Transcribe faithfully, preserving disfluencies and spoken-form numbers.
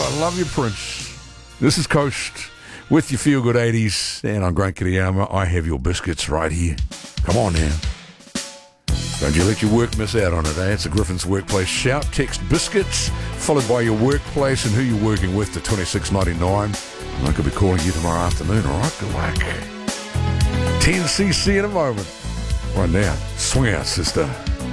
I love you, Prince. This is Coast with your Feel Good eighties, and I'm Grant Kiriyama. I have your biscuits right here. Come on now. Don't you let your work miss out on it, eh? It's a Griffin's Workplace Shout. Text biscuits, followed by your workplace and who you're working with to twenty-six ninety-nine. And I could be calling you tomorrow afternoon, all right? Good luck. ten C C in a moment. Right now, swing out, sister.